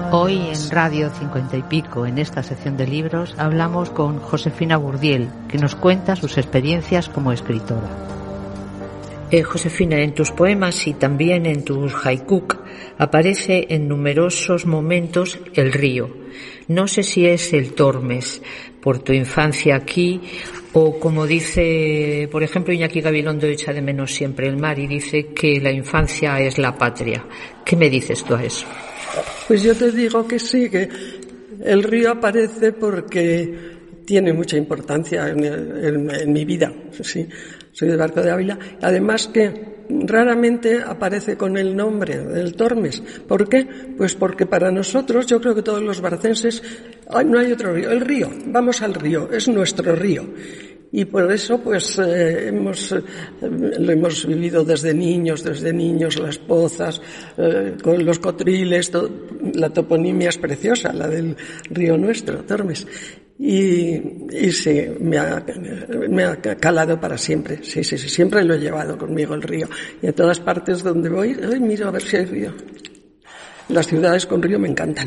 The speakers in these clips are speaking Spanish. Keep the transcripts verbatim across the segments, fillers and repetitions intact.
Hoy en Radio cincuenta y pico, en esta sección de libros, hablamos con Josefina Burdiel, que nos cuenta sus experiencias como escritora. Eh, Josefina, en tus poemas y también en tus haikuk aparece en numerosos momentos el río. No sé si es el Tormes, por tu infancia aquí, o como dice, por ejemplo, Iñaki Gabilondo echa de menos siempre el mar y dice que la infancia es la patria. ¿Qué me dices tú a eso? Pues yo te digo que sí, que el río aparece porque tiene mucha importancia en, en, en mi vida. Sí, soy de Barco de Ávila. Además que raramente aparece con el nombre del Tormes. ¿Por qué? Pues porque para nosotros, yo creo que todos los barcenses, no hay otro río. El río, vamos al río, es nuestro río. Y por eso, pues, eh, hemos, eh, lo hemos vivido desde niños, desde niños, las pozas, eh, con los cotriles, todo, la toponimia es preciosa, la del río nuestro, Tormes. Y, y sí, me ha, me ha calado para siempre. Sí, sí, sí, siempre lo he llevado conmigo el río. Y a todas partes donde voy, ay, miro a ver si hay río. Las ciudades con río me encantan.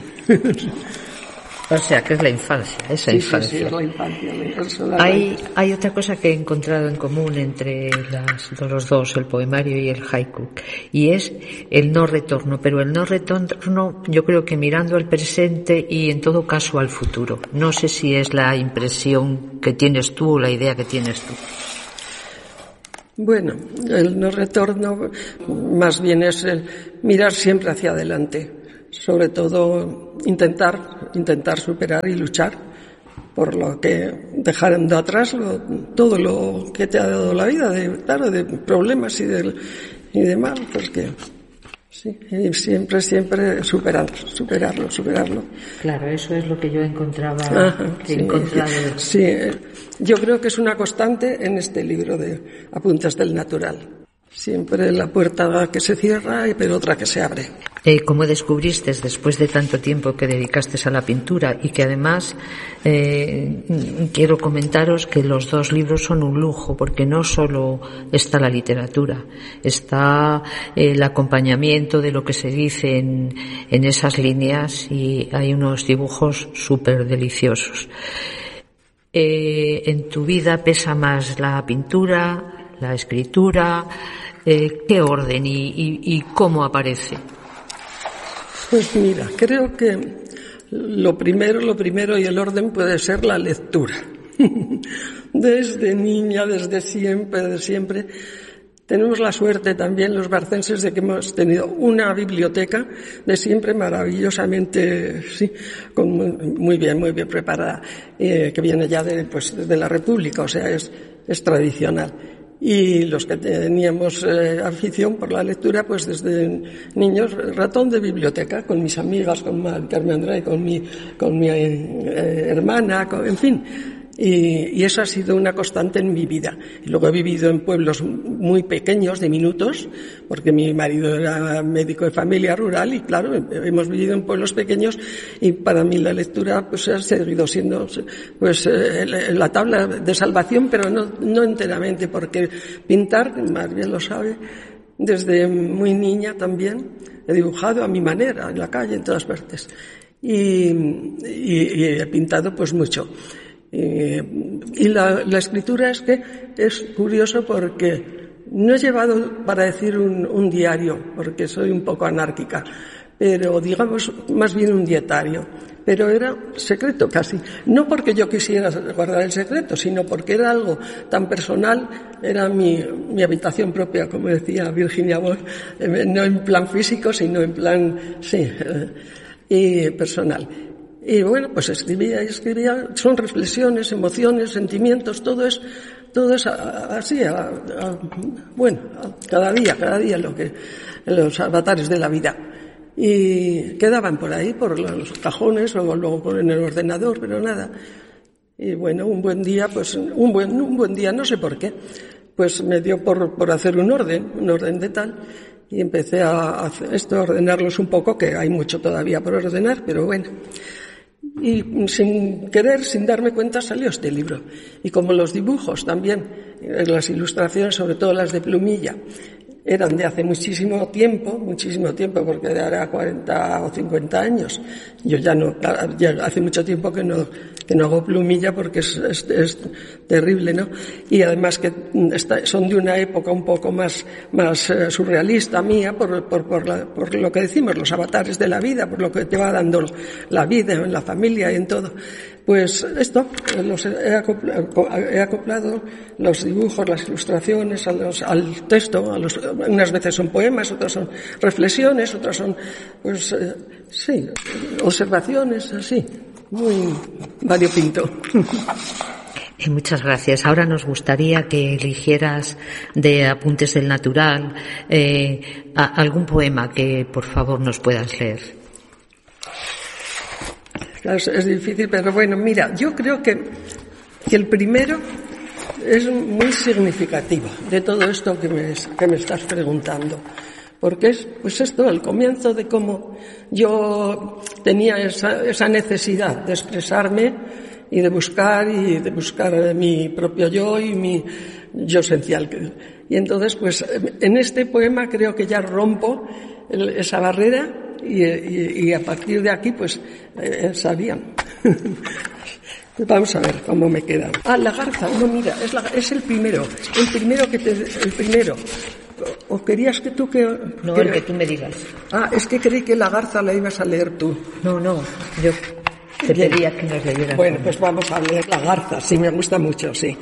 O sea, que es la infancia, esa sí, infancia. Sí, sí, es la infancia. La infancia la hay, hay otra cosa que he encontrado en común entre las, los dos, el poemario y el haiku, y es el no retorno. Pero el no retorno, yo creo que mirando al presente y en todo caso al futuro. No sé si es la impresión que tienes tú o la idea que tienes tú. Bueno, el no retorno más bien es el mirar siempre hacia adelante. Sobre todo intentar, intentar superar y luchar por lo que dejando atrás lo, todo lo que te ha dado la vida, de, claro, de problemas y de, y demás, pues que sí, y siempre, siempre superar, superarlo, superarlo. Claro, eso es lo que yo encontraba, Ajá, que sí, encontraba. Sí, yo creo que es una constante en este libro de Apuntes del Natural. Siempre la puerta que se cierra, pero otra que se abre. Eh, ¿Cómo descubriste, después de tanto tiempo que dedicaste a la pintura, y que además eh, quiero comentaros que los dos libros son un lujo, porque no solo está la literatura, está el acompañamiento de lo que se dice en, en esas líneas, y hay unos dibujos súper deliciosos. Eh, ¿En tu vida pesa más la pintura, la escritura? Eh, ¿Qué orden y, y, y cómo aparece? Pues mira, creo que lo primero, lo primero y el orden puede ser la lectura. Desde niña, desde siempre, desde siempre. Tenemos la suerte también los barcenses de que hemos tenido una biblioteca de siempre maravillosamente, sí, con muy, muy bien, muy bien preparada, eh, que viene ya de, pues, de la República, o sea, es, es tradicional. Y los que teníamos eh, afición por la lectura, pues desde niños, ratón de biblioteca, con mis amigas, con Mari Carmen Andrade, con mi, con mi eh, hermana, con, en fin. Y, y eso ha sido una constante en mi vida. Y luego he vivido en pueblos muy pequeños, diminutos, porque mi marido era médico de familia rural y claro, hemos vivido en pueblos pequeños y para mí la lectura pues ha seguido siendo pues eh, la tabla de salvación, pero no, no enteramente, porque pintar, más bien lo sabe, desde muy niña también he dibujado a mi manera, en la calle, en todas partes. Y, y, y he pintado pues mucho. Eh, y la, la escritura es que es curioso porque no he llevado para decir un, un diario, porque soy un poco anárquica, pero digamos más bien un dietario, pero era secreto casi, no porque yo quisiera guardar el secreto, sino porque era algo tan personal, era mi, mi habitación propia, como decía Virginia Woolf, eh, no en plan físico, sino en plan, sí, eh, y personal. Y bueno, pues escribía y escribía, son reflexiones, emociones, sentimientos, todo es, todo es así, a, a, bueno, a, cada día, cada día lo que, los avatares de la vida. Y quedaban por ahí, por los cajones, o luego por en el ordenador, pero nada. Y bueno, un buen día, pues, un buen, un buen día, no sé por qué, pues me dio por, por hacer un orden, un orden de tal, y empecé a hacer esto, a ordenarlos un poco, que hay mucho todavía por ordenar, pero bueno. Y sin querer, sin darme cuenta, salió este libro. Y como los dibujos también, las ilustraciones, sobre todo las de plumilla, eran de hace muchísimo tiempo, muchísimo tiempo, porque de ahora cuarenta o cincuenta años. Yo ya no, ya hace mucho tiempo que no, que no hago plumilla porque es, es, es terrible, ¿no? Y además que está, son de una época un poco más, más eh, surrealista mía, por, por, por, la, por lo que decimos, los avatares de la vida, por lo que te va dando la vida en la familia y en todo. Pues esto, los he acoplado, he acoplado los dibujos, las ilustraciones a los, al texto, a los, unas veces son poemas, otras son reflexiones, otras son, pues, eh, sí, observaciones, así, muy variopinto. Eh, muchas gracias. Ahora nos gustaría que eligieras de Apuntes del Natural eh, a, algún poema que, por favor, nos puedas leer. Claro, es difícil, pero bueno, mira, yo creo que, que el primero es muy significativo de todo esto que me, que me estás preguntando. Porque es, pues esto, el comienzo de cómo yo tenía esa, esa necesidad de expresarme y de buscar, y de buscar mi propio yo y mi yo esencial. Y entonces, pues, en este poema creo que ya rompo el, esa barrera y, y, y a partir de aquí, pues, eh, sabían. Vamos a ver cómo me queda. Ah, la garza. No, mira, es, la, es el primero. El primero que te, el primero. ¿O querías que tú que...? No, que, el que tú me digas. Ah, es que creí que la garza la ibas a leer tú. No, no, yo te pedía que nos leyeras. Bueno, pues vamos a leer la garza, sí, me gusta mucho, sí.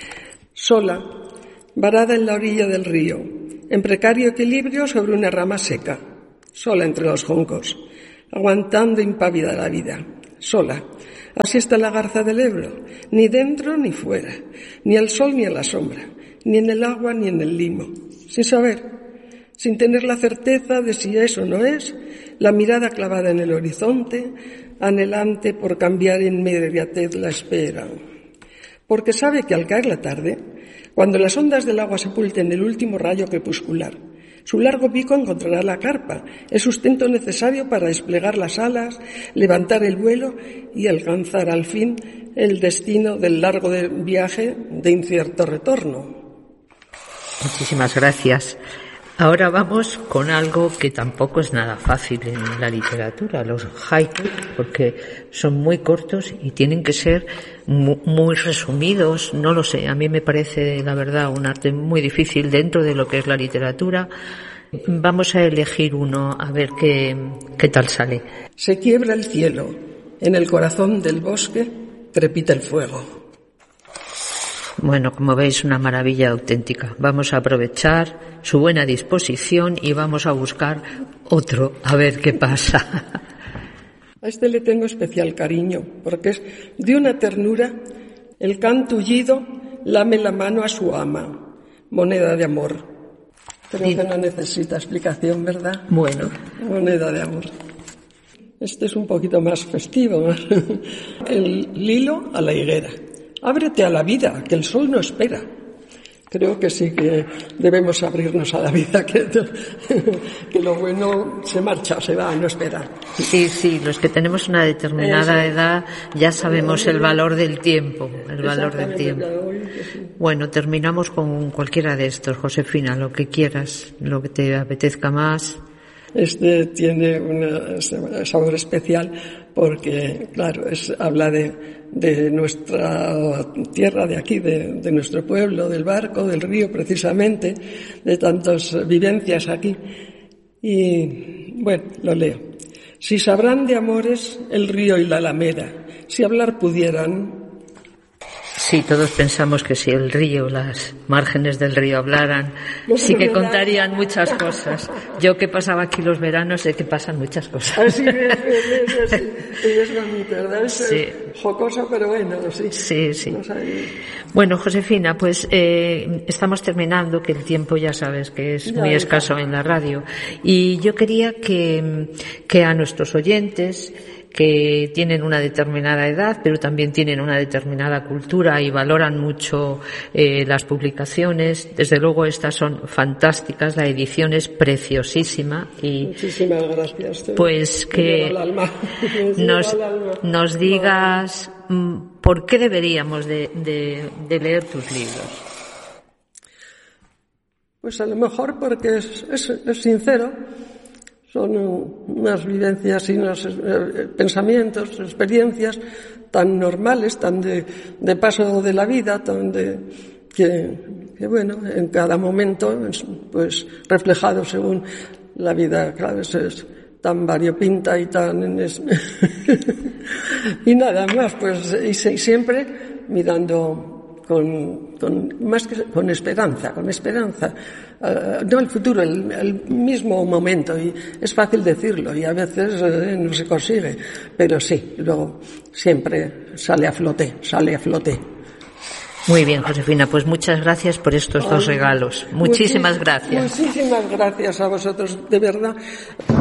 Sola, varada en la orilla del río, en precario equilibrio sobre una rama seca, sola entre los juncos, aguantando impávida la vida, sola. Así está la garza del Ebro, ni dentro ni fuera, ni al sol ni a la sombra, ni en el agua ni en el limo, sin saber, sin tener la certeza de si es o no es, la mirada clavada en el horizonte, anhelante por cambiar en inmediatez la espera. Porque sabe que al caer la tarde, cuando las ondas del agua sepulten el último rayo crepuscular, su largo pico encontrará la carpa, el sustento necesario para desplegar las alas, levantar el vuelo y alcanzar al fin el destino del largo viaje de incierto retorno. Muchísimas gracias. Ahora vamos con algo que tampoco es nada fácil en la literatura, los haikus, porque son muy cortos y tienen que ser muy, muy resumidos. No lo sé, a mí me parece, la verdad, un arte muy difícil dentro de lo que es la literatura. Vamos a elegir uno, a ver qué, qué tal sale. Se quiebra el cielo, en el corazón del bosque crepita el fuego. Bueno, como veis, una maravilla auténtica. Vamos a aprovechar su buena disposición y vamos a buscar otro, a ver qué pasa. A este le tengo especial cariño, porque es de una ternura. El can tullido lame la mano a su ama, moneda de amor. Creo sí. Que no necesita explicación, ¿verdad? Bueno. Moneda de amor. Este es un poquito más festivo. El lilo a la higuera. Ábrete a la vida, que el sol no espera. Creo que sí que debemos abrirnos a la vida, que, que lo bueno se marcha, se va, no espera. Sí, sí, los que tenemos una determinada Eso. edad ya sabemos el valor del tiempo, el valor del tiempo. Bueno, terminamos con cualquiera de estos, Josefina, lo que quieras, lo que te apetezca más. Este tiene un sabor especial porque, claro, es, habla de, de nuestra tierra, de aquí, de, de nuestro pueblo, del barco, del río, precisamente, de tantas vivencias aquí. Y, bueno, lo leo. Si sabrán de amores el río y la alameda, si hablar pudieran... Sí, todos pensamos que si el río, las márgenes del río hablaran, sí que contarían muchas cosas. Yo que pasaba aquí los veranos sé que pasan muchas cosas. Así es, es, es, es bonito, ¿verdad? Es sí. Jocoso, pero bueno, sí. Sí, sí. No bueno, Josefina, pues eh, estamos terminando, que el tiempo ya sabes que es ya muy es. escaso en la radio. Y yo quería que, que a nuestros oyentes, que tienen una determinada edad, pero también tienen una determinada cultura y valoran mucho eh, las publicaciones. Desde luego estas son fantásticas, la edición es preciosísima y muchísimas gracias. Pues que nos, nos digas por qué deberíamos de, de, de leer tus libros. Pues a lo mejor porque es, es, es sincero, son unas vivencias y unos eh, pensamientos, experiencias tan normales, tan de, de paso de la vida, tan de, que, que bueno, en cada momento, pues reflejado según la vida, claro, es, es tan variopinta y tan... Es, y nada más, pues, y, y siempre mirando... Con, con más que con esperanza, con esperanza, uh, no el futuro, el, el mismo momento, y es fácil decirlo y a veces uh, no se consigue, pero sí, luego siempre sale a flote, sale a flote. Muy bien, Josefina, pues muchas gracias por estos dos regalos. Muchísimas gracias. Muchísimas gracias a vosotros, de verdad.